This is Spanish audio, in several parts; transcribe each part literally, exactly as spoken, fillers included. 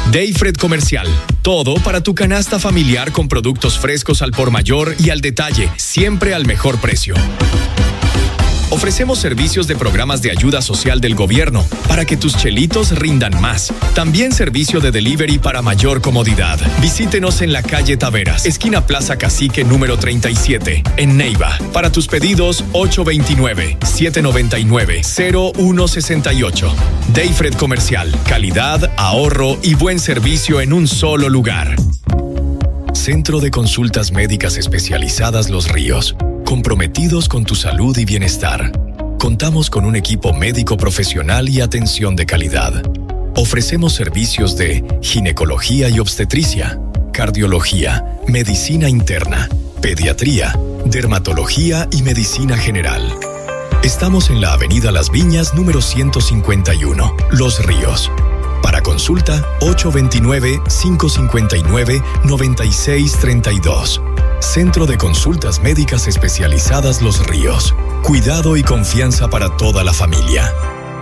Dayfred Comercial. Todo para tu canasta familiar con productos frescos al por mayor y al detalle, siempre al mejor precio. Ofrecemos servicios de programas de ayuda social del gobierno para que tus chelitos rindan más. También servicio de delivery para mayor comodidad. Visítenos en la calle Taveras, esquina Plaza Cacique número treinta y siete, en Neiva. Para tus pedidos, ocho dos nueve, siete nueve nueve, cero uno seis ocho. Dayfred Comercial. Calidad, ahorro y buen servicio en un solo lugar. Centro de Consultas Médicas Especializadas Los Ríos. Comprometidos con tu salud y bienestar. Contamos con un equipo médico profesional y atención de calidad. Ofrecemos servicios de ginecología y obstetricia, cardiología, medicina interna, pediatría, dermatología y medicina general. Estamos en la Avenida Las Viñas, número ciento cincuenta y uno, Los Ríos. Para consulta, ocho dos nueve, cinco cinco nueve, nueve seis tres dos. Centro de Consultas Médicas Especializadas Los Ríos. Cuidado y confianza para toda la familia.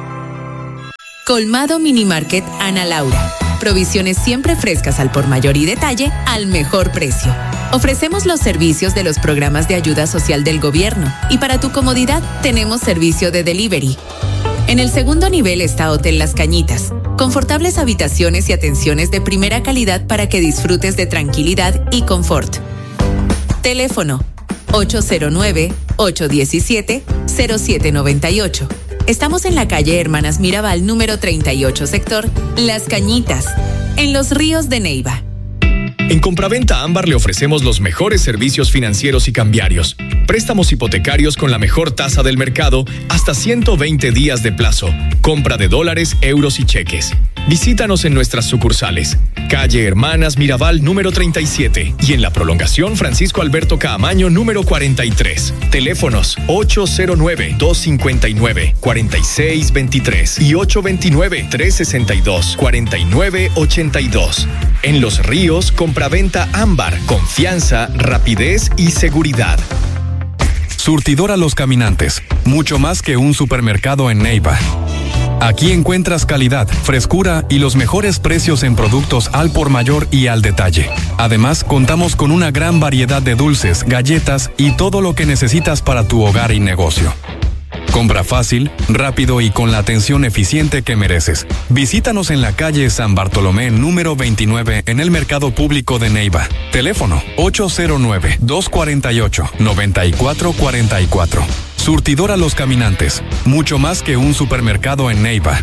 Colmado Mini Market Ana Laura. Provisiones siempre frescas al por mayor y detalle al mejor precio. Ofrecemos los servicios de los programas de ayuda social del gobierno y para tu comodidad tenemos servicio de delivery. En el segundo nivel está Hotel Las Cañitas. Confortables habitaciones y atenciones de primera calidad para que disfrutes de tranquilidad y confort. Teléfono ocho cero nueve, ocho uno siete, cero siete nueve ocho. Estamos en la calle Hermanas Mirabal, número treinta y ocho, sector Las Cañitas, en Los Ríos de Neiva. En Compraventa Ámbar le ofrecemos los mejores servicios financieros y cambiarios. Préstamos hipotecarios con la mejor tasa del mercado hasta ciento veinte días de plazo. Compra de dólares, euros y cheques. Visítanos en nuestras sucursales. Calle Hermanas Mirabal, número treinta y siete. Y en la prolongación Francisco Alberto Caamaño, número cuarenta y tres. Teléfonos ocho cero nueve, dos cinco nueve, cuatro seis dos tres y ocho dos nueve, tres seis dos, cuatro nueve ocho dos. En Los Ríos, Compraventa Ámbar. Confianza, rapidez y seguridad. Surtidora Los Caminantes. Mucho más que un supermercado en Neiva. Aquí encuentras calidad, frescura y los mejores precios en productos al por mayor y al detalle. Además, contamos con una gran variedad de dulces, galletas y todo lo que necesitas para tu hogar y negocio. Compra fácil, rápido y con la atención eficiente que mereces. Visítanos en la calle San Bartolomé, número veintinueve, en el Mercado Público de Neiva. Teléfono ocho cero nueve, dos cuatro ocho, nueve cuatro cuatro cuatro. Surtidora Los Caminantes. Mucho más que un supermercado en Neiva.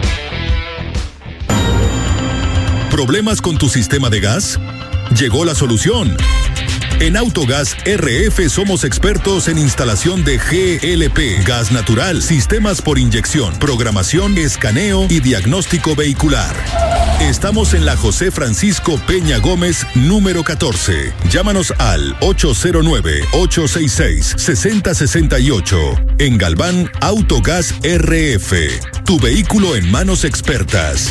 ¿Problemas con tu sistema de gas? Llegó la solución. En Autogas R F somos expertos en instalación de G L P, gas natural, sistemas por inyección, programación, escaneo y diagnóstico vehicular. Estamos en la José Francisco Peña Gómez, número catorce. Llámanos al ocho cero nueve, ocho seis seis, seis cero seis ocho. En Galván, Autogas R F. Tu vehículo en manos expertas.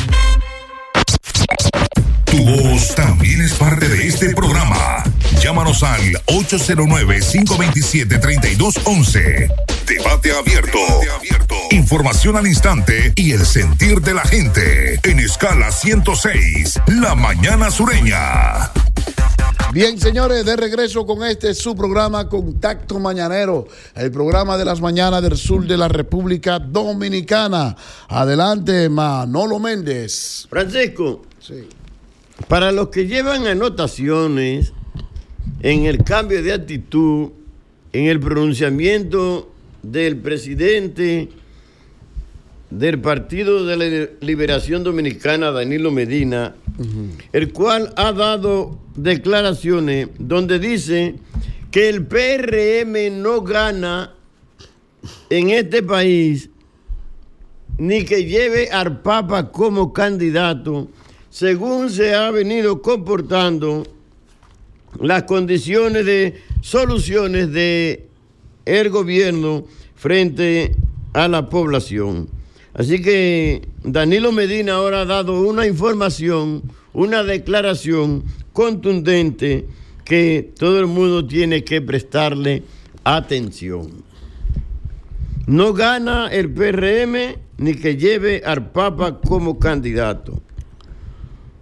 Tu voz también es parte de este programa. Llámanos al ocho cero nueve, cinco dos siete, tres dos uno uno. Debate abierto. Debate abierto. Información al instante y el sentir de la gente. En escala ciento seis, La Mañana Sureña. Bien, señores, de regreso con este su programa Contacto Mañanero, el programa de las mañanas del sur de la República Dominicana. Adelante, Manolo Méndez. Francisco. Sí. Para los que llevan anotaciones en el cambio de actitud, en el pronunciamiento del presidente del Partido de la Liberación Dominicana, Danilo Medina, uh-huh. el cual ha dado declaraciones donde dice que el P R M no gana en este país ni que lleve al Papa como candidato, según se ha venido comportando las condiciones de soluciones de el gobierno frente a la población. Así que Danilo Medina ahora ha dado una información, una declaración contundente que todo el mundo tiene que prestarle atención. No gana el P R M ni que lleve al Papa como candidato.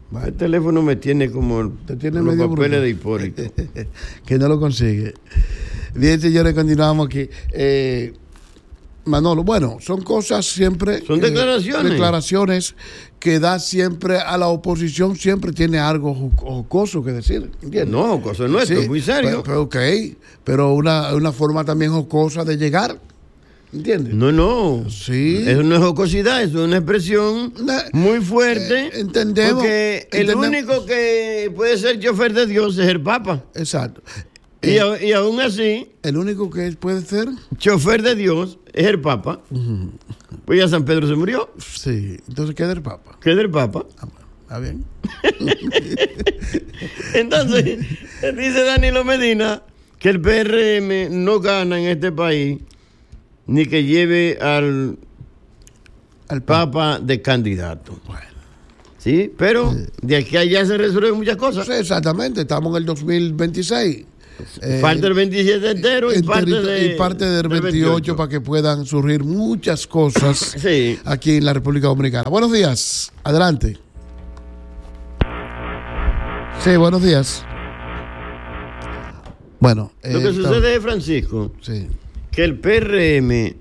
Bueno. El teléfono me tiene como Te tiene los medio papeles bruto. de Hipólito. Que no lo consigue. Bien, señores, continuamos aquí. Eh, Manolo, bueno, son cosas siempre... Son eh, declaraciones. Declaraciones que da siempre a la oposición, siempre tiene algo jocoso que decir, ¿entiendes? No, jocoso no, esto es muy serio. Pero, pero, ok, pero una, una forma también jocosa de llegar, ¿entiendes? No, no. Sí. Eso no es jocosidad, eso es una expresión muy fuerte. Eh, entendemos. Porque el entendemos. único que puede ser chofer de Dios es el Papa. Exacto. Y, Eh, a- y aún así, el único que puede ser... chofer de Dios es el Papa. Uh-huh. Pues ya San Pedro se murió. Sí, entonces queda el Papa. ¿Qué es el Papa? Ah, bueno, está bien. Entonces, dice Danilo Medina que el P R M no gana en este país ni que lleve al, al Papa de candidato. Bueno. Sí, pero de aquí a allá se resuelven muchas cosas. Sí, exactamente, estamos en el dos mil veintiséis. Eh, Parte del veintisiete entero y parte, enterito- de, y parte del del veintiocho, veintiocho. para que puedan surgir muchas cosas Sí. aquí en la República Dominicana. Buenos días, adelante. Sí, buenos días. Bueno, Lo eh, que está- sucede es, Francisco, sí. que el P R M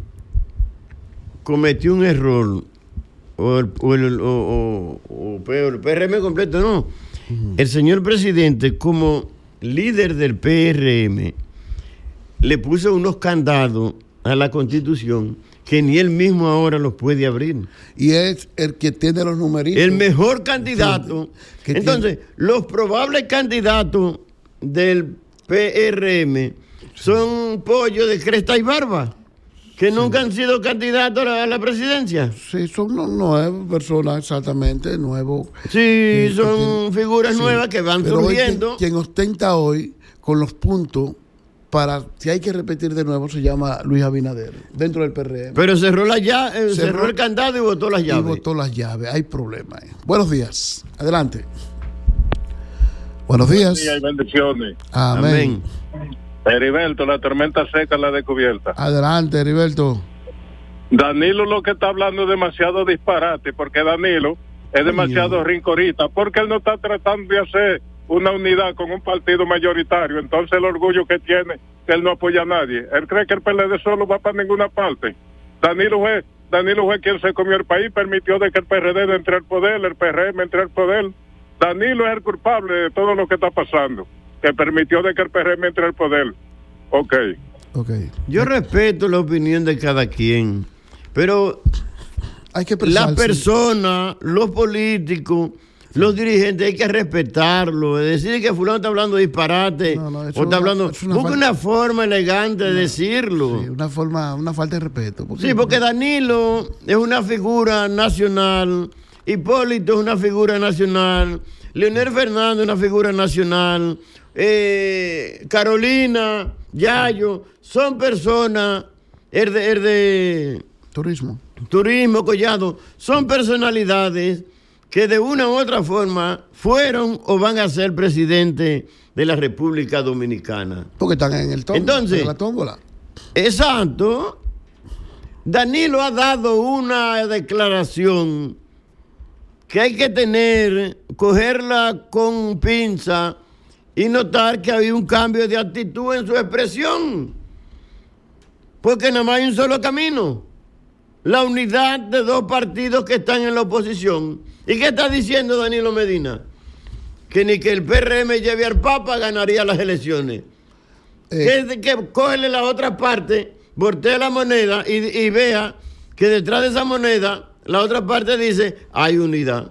cometió un error, o el, o el- o- o- o peor, el P R M completo, no. Uh-huh. El señor presidente, como líder del P R M, le puso unos candados a la Constitución que ni él mismo ahora los puede abrir. Y es el que tiene los numeritos. El mejor candidato. Que Entonces, tiene- los probables candidatos del P R M son pollos de cresta y barba, que sí. nunca han sido candidatos a la, a la presidencia. Sí, son no- nuevas personas, exactamente, nuevos. Sí, que- son que tienen- figuras sí. nuevas que van Pero hoy surgiendo. Quien, quien ostenta hoy con los puntos para, si hay que repetir de nuevo, se llama Luis Abinader, dentro del P R M. Pero cerró la llave, eh, cerró, Cerró- el candado y botó las y llaves. botó las llaves, hay problema. eh. Buenos días, adelante. Buenos días. Sí, hay bendiciones. Amén. Amén. Heriberto, la tormenta seca la descubierta. Adelante, Heriberto. Danilo lo que está hablando es demasiado disparate, porque Danilo es demasiado Dios. rincorita, porque él no está tratando de hacer una unidad con un partido mayoritario. Entonces el orgullo que tiene, que él no apoya a nadie. Él cree que el P L D solo va para ninguna parte. Danilo fue, Danilo fue quien se comió el país, permitió de que el P R D entre al poder, el P R M entre al poder. Danilo es el culpable de todo lo que está pasando, que permitió de que el P R M entre al poder. Ok. Okay. Yo respeto la opinión de cada quien, pero Hay que las expresarse. personas, los políticos, los dirigentes, hay que respetarlo. Es decir, que fulano está hablando disparate, No, no, eso o está es una- hablando... es una Busca falta- una forma elegante de decirlo. Sí, una forma, una falta de respeto. Sí, porque Danilo es una figura nacional, Hipólito es una figura nacional, Leonel Fernández es una figura nacional, eh, Carolina, Yayo, son personas, el de, el de Turismo. Turismo, Collado, son personalidades que de una u otra forma fueron o van a ser presidente de la República Dominicana. Porque están en el tómbola. Entonces- en la tómbola. Exacto. Danilo ha dado una declaración que hay que tener, cogerla con pinza y notar que había un cambio de actitud en su expresión. Porque nada más hay un solo camino. La unidad de dos partidos que están en la oposición. ¿Y qué está diciendo Danilo Medina? Que ni que el P R M lleve al Papa ganaría las elecciones. Eh, Que, que cógele la otra parte, voltea la moneda y, y vea que detrás de esa moneda la otra parte dice hay unidad.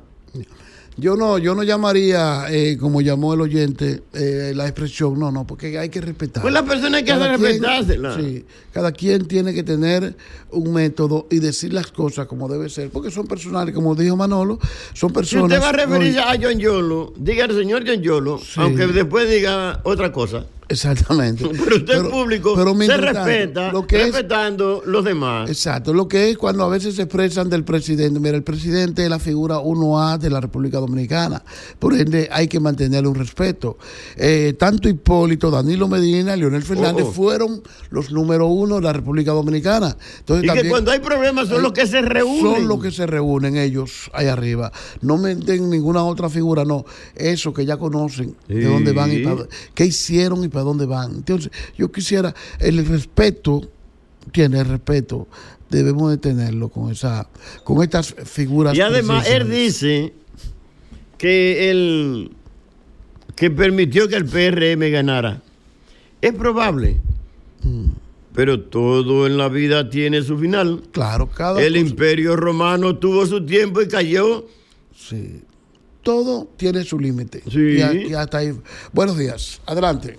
Yo no, yo no llamaría, eh, como llamó el oyente, eh, la expresión, no, no, porque hay que respetar. Pues la persona hay que Cada hacer quien- respetársela. Sí, cada quien tiene que tener un método y decir las cosas como debe ser, porque son personales, como dijo Manolo, son Si personas. usted va a referirse a John Yolo, diga al señor John Yolo, Sí. aunque después diga otra cosa. Exactamente. Pero usted pero, público pero se respeta, tanto, lo que respetando es, los demás. Exacto. Lo que es cuando a veces se expresan del presidente. Mira, el presidente es la figura uno A de la República Dominicana. Por ende, hay que mantenerle un respeto. Eh, tanto Hipólito, Danilo Medina, Leonel Fernández oh. fueron los número uno de la República Dominicana. Entonces, y también, que cuando hay problemas son hay, los que se reúnen. Son los que se reúnen ellos ahí arriba. No meten ninguna otra figura, no. Eso que ya conocen, sí. de dónde van y para, qué hicieron y para dónde van. Entonces, yo quisiera el respeto, tiene el respeto, debemos de tenerlo con esa, con estas figuras. Y además él dice que el que permitió que el P R M ganara. Es probable. Mm. Pero todo en la vida tiene su final. Claro, cada El cosa. Imperio Romano tuvo su tiempo y cayó. Sí. Todo tiene su límite. Sí. Y, a, y hasta ahí. Buenos días. Adelante.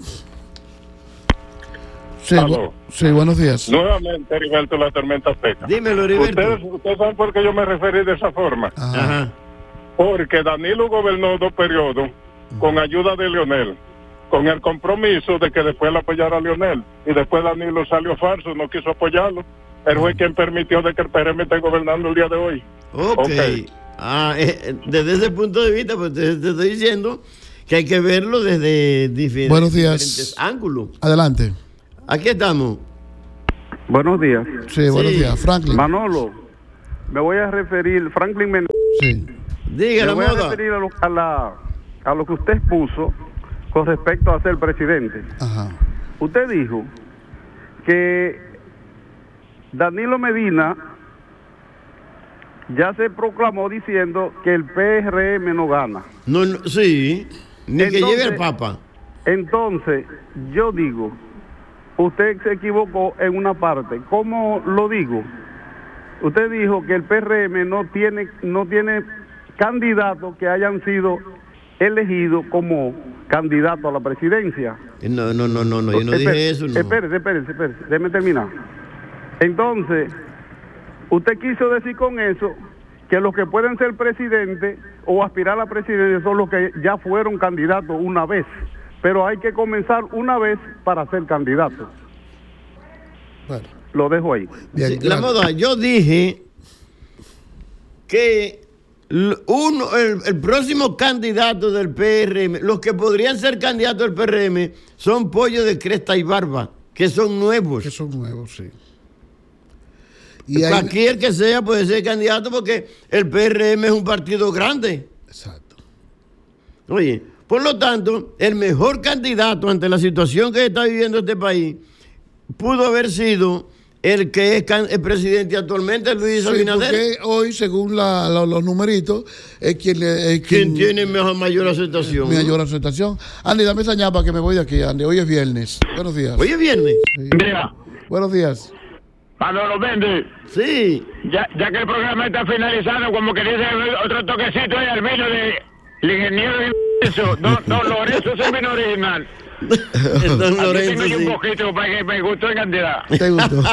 Sí, bu- sí, buenos días. Nuevamente, Heriberto, la tormenta seca. Dímelo, Heriberto. ¿Ustedes, ustedes saben por qué yo me referí de esa forma. Ajá. Ajá. Porque Danilo gobernó dos periodos con ayuda de Leonel, con el compromiso de que después le apoyara a Leonel. Y después Danilo salió falso, no quiso apoyarlo. Él fue quien permitió de que el P R M esté gobernando el día de hoy. Ok. okay. Ah, eh, desde ese punto de vista, pues te, te estoy diciendo que hay que verlo desde diferentes, buenos días. diferentes ángulos. Adelante. Aquí estamos. Buenos días. Sí, buenos sí. días. Franklin. Manolo, me voy a referir, Franklin Men- Sí. Dígale, me voy moda. a referir a lo, a, la, a lo que usted expuso con respecto a ser presidente. Ajá. Usted dijo que Danilo Medina ya se proclamó diciendo que el P R M no gana. No, no sí, ni entonces, que llegue el Papa. Entonces, yo digo, usted se equivocó en una parte. ¿Cómo lo digo? Usted dijo que el P R M no tiene no tiene candidatos que hayan sido elegidos como candidato a la presidencia. No, no, no, no, no yo no espérese, dije eso. No. Espérese, espérese, espérese, déjeme terminar. Entonces, usted quiso decir con eso que los que pueden ser presidentes o aspirar a la presidencia son los que ya fueron candidatos una vez, pero hay que comenzar una vez para ser candidato. Bueno, lo dejo ahí. Bien, sí, la moda, yo dije que uno, el, el próximo candidato del P R M, los que podrían ser candidatos del P R M son Pollo de Cresta y Barba, que son nuevos. Que son nuevos, sí. Y cualquier hay... que sea puede ser candidato porque el P R M es un partido grande. Exacto. Oye, por lo tanto, el mejor candidato ante la situación que está viviendo este país pudo haber sido el que es can- el presidente actualmente, Luis sí, Abinader. Porque hoy, según la, la, los numeritos, es quien, es quien, quien tiene mejor, mayor aceptación. Mayor ¿no? aceptación. Andy, dame esa ñapa que me voy de aquí, Andy. Hoy es viernes. Buenos días. Hoy es viernes. Sí. Mira. Buenos días. Manolo Méndez. Sí. Ya, ya que el programa está finalizando, como que dice otro toquecito ahí al vino de el ingeniero Lorenzo. Don, don Lorenzo es el vino original. Don Lorenzo, sí. Un poquito para que me gustó en cantidad. ¿Te gustó?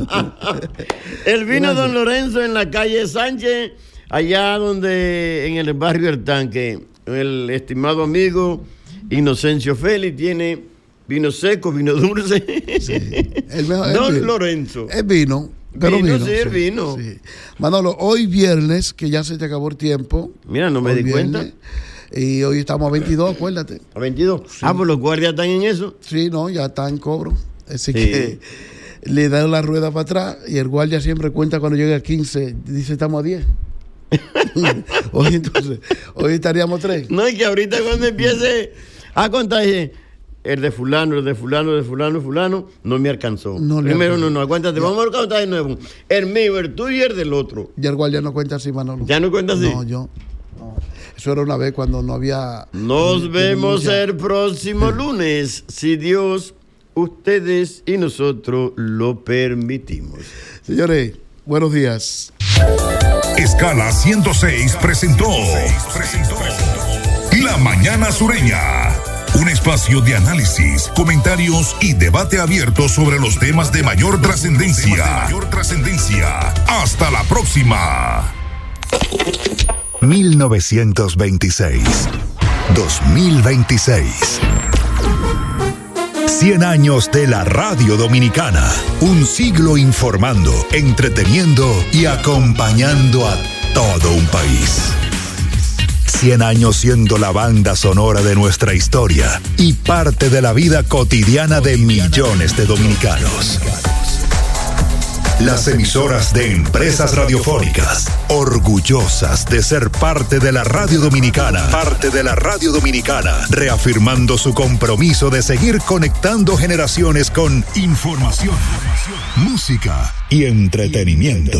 El vino Don Lorenzo en la calle Sánchez, allá donde, en el barrio El Tanque. El estimado amigo Inocencio Félix tiene vino seco, vino dulce. Sí. El mejor, Don el Lorenzo. Es vino. Pero vino, vino, sí, sí, vino. Sí. Manolo, hoy viernes, que ya se te acabó el tiempo. Mira, no me di viernes, cuenta. Y hoy estamos a veintidós, acuérdate. ¿A veintidós? Sí. Ah, pues los guardias están en eso. Sí, no, ya está en cobro. Así sí. que le dan la rueda para atrás y el guardia siempre cuenta cuando llega a quince, dice estamos a diez. Hoy entonces, hoy estaríamos tres. No, y que ahorita cuando empiece a contar, el de fulano, el de fulano, el de fulano, el fulano, no me alcanzó. No Primero, no, no, aguántate, ya. Vamos a contar de nuevo. El mío, el tuyo y el del otro. Ya el guardia no cuenta así, Manolo. ¿Ya no cuenta así? No, yo. No. Eso era una vez cuando no había... Nos no, vemos no, el próximo lunes, si Dios, ustedes y nosotros lo permitimos. Señores, buenos días. Escala ciento seis presentó, presentó La Mañana Sureña. Un espacio de análisis, comentarios y debate abierto sobre los temas de mayor trascendencia. Mayor trascendencia. Hasta la próxima. mil novecientos veintiséis. dos mil veintiséis. cien años de la radio dominicana. Un siglo informando, entreteniendo y acompañando a todo un país. cien años siendo la banda sonora de nuestra historia y parte de la vida cotidiana de millones de dominicanos. Las emisoras de Empresas Radiofónicas, orgullosas de ser parte de la radio dominicana, parte de la radio dominicana, reafirmando su compromiso de seguir conectando generaciones con información, música y entretenimiento.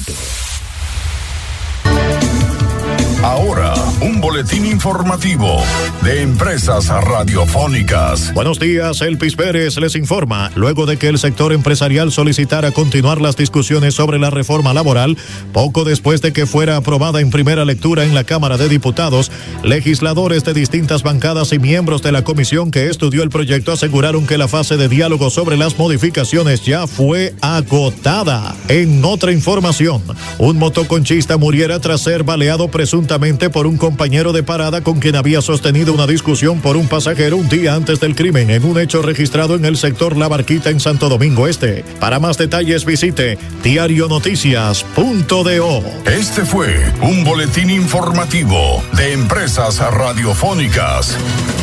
Ahora, un boletín informativo de Empresas Radiofónicas. Buenos días, Elpis Pérez les informa. Luego de que el sector empresarial solicitara continuar las discusiones sobre la reforma laboral, poco después de que fuera aprobada en primera lectura en la Cámara de Diputados, legisladores de distintas bancadas y miembros de la comisión que estudió el proyecto aseguraron que la fase de diálogo sobre las modificaciones ya fue agotada. En otra información, un motoconchista muriera tras ser baleado presuntamente por un compañero de parada con quien había sostenido una discusión por un pasajero un día antes del crimen, en un hecho registrado en el sector La Barquita en Santo Domingo Este. Para más detalles visite diario noticias punto do. Este fue un boletín informativo de Empresas Radiofónicas.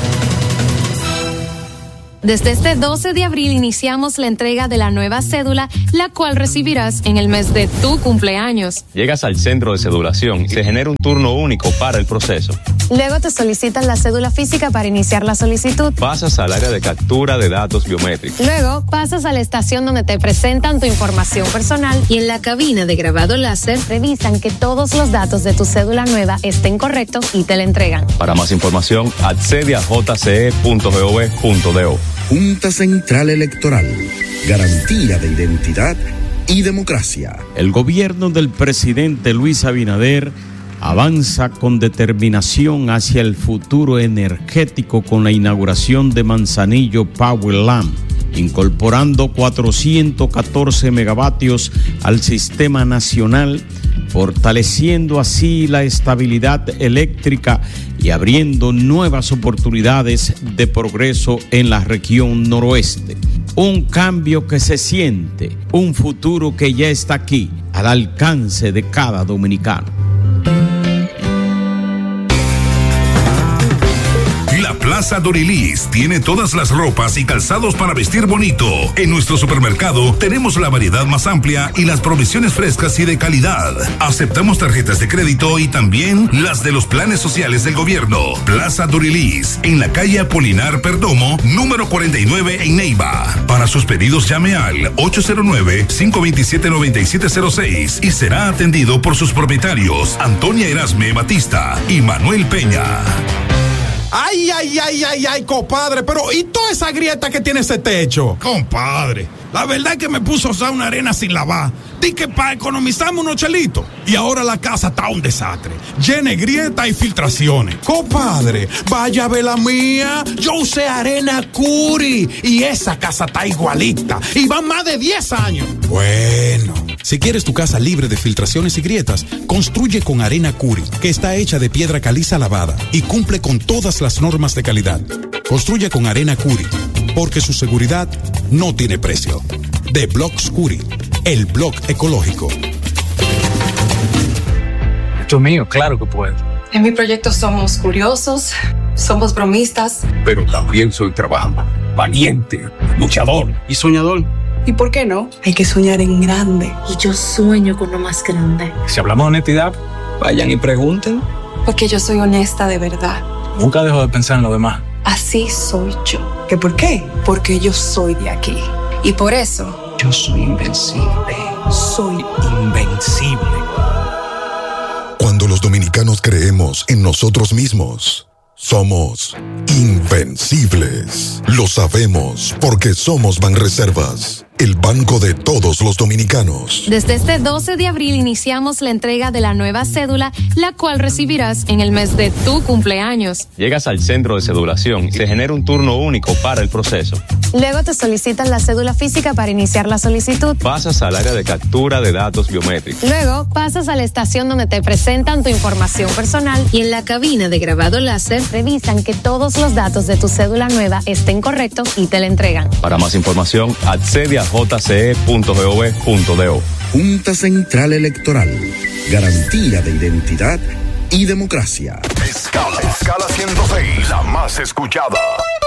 Desde este doce de abril iniciamos la entrega de la nueva cédula, la cual recibirás en el mes de tu cumpleaños. Llegas al centro de cedulación y se genera un turno único para el proceso. Luego te solicitan la cédula física para iniciar la solicitud. Pasas al área de captura de datos biométricos. Luego pasas a la estación donde te presentan tu información personal y en la cabina de grabado láser revisan que todos los datos de tu cédula nueva estén correctos y te la entregan. Para más información, accede a j c e punto gov punto do. Junta Central Electoral, garantía de identidad y democracia. El gobierno del presidente Luis Abinader avanza con determinación hacia el futuro energético con la inauguración de Manzanillo Powerland, incorporando cuatrocientos catorce megavatios al sistema nacional, fortaleciendo así la estabilidad eléctrica y abriendo nuevas oportunidades de progreso en la región noroeste. Un cambio que se siente, un futuro que ya está aquí, al alcance de cada dominicano. La Plaza Dorilis tiene todas las ropas y calzados para vestir bonito. En nuestro supermercado tenemos la variedad más amplia y las provisiones frescas y de calidad. Aceptamos tarjetas de crédito y también las de los planes sociales del gobierno. Plaza Dorilis, en la calle Apolinar Perdomo, número cuarenta y nueve en Neiva. Para sus pedidos llame al ocho cero nueve, cinco dos siete, nueve siete cero seis y será atendido por sus propietarios Antonia Erasme Batista y Manuel Peña. Ay, ay, ay, ay, ay, compadre, pero ¿y toda esa grieta que tiene ese techo? Compadre, la verdad es que me puso a usar una arena sin lavar. Di que para economizarme unos chelitos. Y ahora la casa está un desastre. Llena de grietas y filtraciones. Compadre, vaya a ver la mía. Yo usé arena Curi y esa casa está igualita. Y van más de diez años. Bueno, si quieres tu casa libre de filtraciones y grietas, construye con arena Curi, que está hecha de piedra caliza lavada y cumple con todas las normas de calidad. Construye con arena Curi, porque su seguridad no tiene precio. De Blocks Curi, el blog ecológico. Esto es mío, claro que puedo. En mi proyecto somos curiosos, somos bromistas. Pero también soy trabajador, valiente, luchador y soñador. ¿Y por qué no? Hay que soñar en grande. Y yo sueño con lo más grande. Si hablamos de honestidad, vayan y pregunten. Porque yo soy honesta de verdad. Nunca dejo de pensar en lo demás. Así soy yo. ¿Que por qué? Porque yo soy de aquí. Y por eso... yo soy invencible. Soy invencible. Cuando los dominicanos creemos en nosotros mismos, somos invencibles. Lo sabemos porque somos Banreservas. el banco de todos los dominicanos. Desde este doce de abril iniciamos la entrega de la nueva cédula, la cual recibirás en el mes de tu cumpleaños. Llegas al centro de cedulación y se genera un turno único para el proceso. Luego te solicitan la cédula física para iniciar la solicitud. Pasas al área de captura de datos biométricos. Luego pasas a la estación donde te presentan tu información personal y en la cabina de grabado láser revisan que todos los datos de tu cédula nueva estén correctos y te la entregan. Para más información, accede a j c e punto gov punto do. Junta Central Electoral. Garantía de identidad y democracia. Escala, escala ciento seis, la más escuchada.